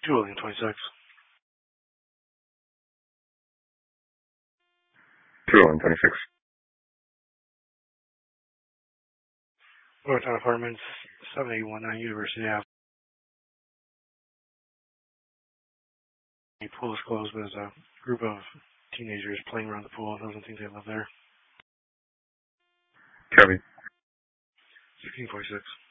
Julian, 26. Julian, 26. Northtown Apartments, 7819 University Ave. The pool is closed, but there's a group of teenagers playing around the pool. Doesn't think they live there. Copy. 1646.